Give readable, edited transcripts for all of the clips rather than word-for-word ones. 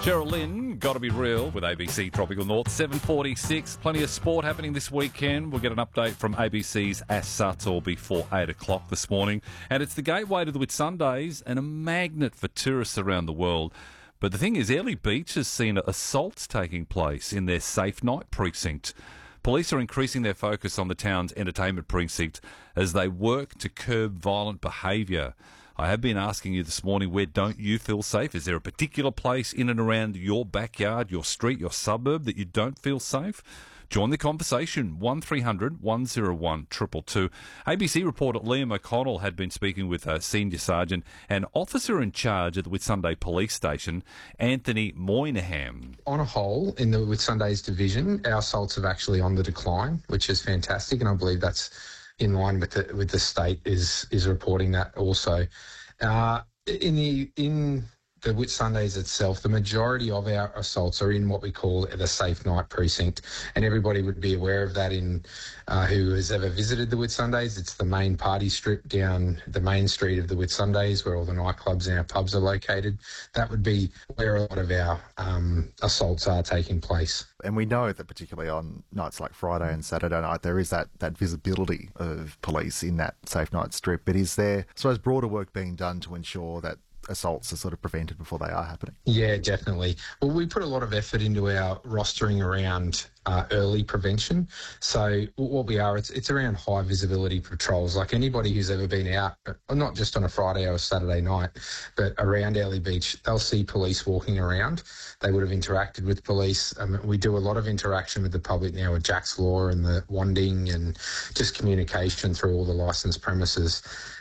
Geraldine, Gotta Be Real with ABC Tropical North, 7:46. Plenty of sport happening this weekend. We'll get an update from ABC's Ash Sartor before 8 o'clock this morning. And it's the gateway to the Whitsundays and a magnet for tourists around the world. But the thing is, Airlie Beach has seen assaults taking place in their Safe Night precinct. Police are increasing their focus on the town's entertainment precinct as they work to curb violent behaviour. I have been asking you this morning, where don't you feel safe? Is there a particular place in and around your backyard, your street, your suburb that you don't feel safe? Join the conversation, 1300 101 222. ABC reporter Liam O'Connell had been speaking with a senior sergeant and officer in charge at the Whitsunday Police Station, Anthony Moynihan. On a whole, in the Whitsundays division, our assaults are actually on the decline, which is fantastic, and I believe that's in line with the state is reporting that also. In the Whitsundays itself, the majority of our assaults are in what we call the Safe Night precinct, and everybody would be aware of that who has ever visited the Whitsundays. It's the main party strip down the main street of the Whitsundays where all the nightclubs and our pubs are located. That would be where a lot of our assaults are taking place. And we know that particularly on nights like Friday and Saturday night, there is that visibility of police in that Safe Night strip. But is there, I suppose, broader work being done to ensure that assaults are sort of prevented before they are happening? Yeah, definitely. Well, we put a lot of effort into our rostering around early prevention. So what we are, it's around high visibility patrols. Like anybody who's ever been out, not just on a Friday or a Saturday night, but around Airlie Beach, they'll see police walking around. They would have interacted with police. We do a lot of interaction with the public now with Jack's Law and the Wanding and just communication through all the licensed premises.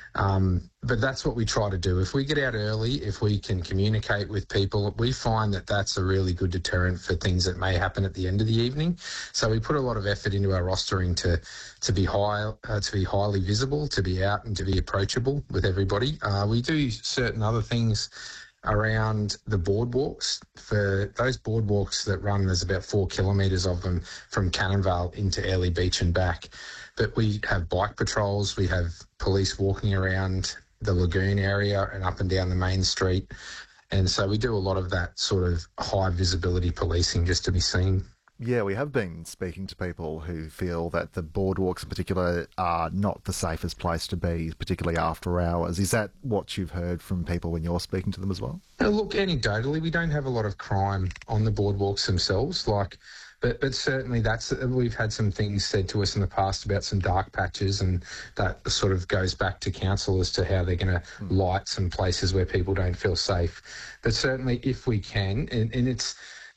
But that's what we try to do. If we get out early, if we can communicate with people, we find that that's a really good deterrent for things that may happen at the end of the evening. So we put a lot of effort into our rostering to be highly visible, to be out and to be approachable with everybody. We do certain other things around the boardwalks. For those boardwalks that run, there's about 4 kilometres of them from Cannonvale into Airlie Beach and back. But we have bike patrols, we have police walking around the lagoon area and up and down the main street. And so we do a lot of that sort of high visibility policing just to be seen. Yeah, we have been speaking to people who feel that the boardwalks in particular are not the safest place to be, particularly after hours. Is that what you've heard from people when you're speaking to them as well? Look, anecdotally, we don't have a lot of crime on the boardwalks themselves, But certainly we've had some things said to us in the past about some dark patches, and that sort of goes back to council as to how they're going to light some places where people don't feel safe. But certainly if we can, and it's,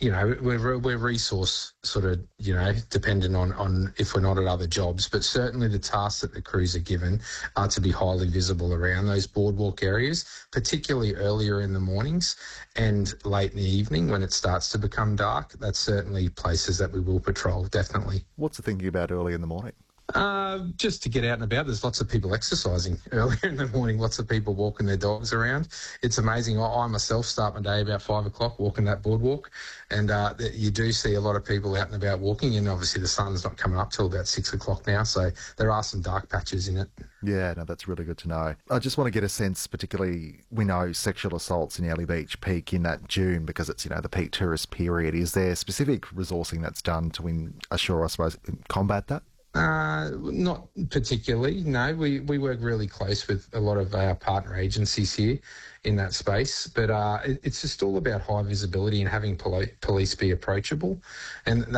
we're resource sort of, dependent on if we're not at other jobs, but certainly the tasks that the crews are given are to be highly visible around those boardwalk areas, particularly earlier in the mornings and late in the evening when it starts to become dark. That's certainly places that we will patrol, definitely. What's the thinking about early in the morning? Just to get out and about. There's lots of people exercising earlier in the morning, lots of people walking their dogs around. It's amazing. I myself start my day about 5 o'clock walking that boardwalk, and you do see a lot of people out and about walking, and obviously the sun's not coming up till about 6 o'clock now, so there are some dark patches in it. Yeah, no, that's really good to know. I just want to get a sense, particularly we know sexual assaults in Airlie Beach peak in that June because it's, the peak tourist period. Is there specific resourcing that's done to assure, I suppose, combat that? Not particularly, no. We work really close with a lot of our partner agencies here in that space, but it's just all about high visibility and having police be approachable, and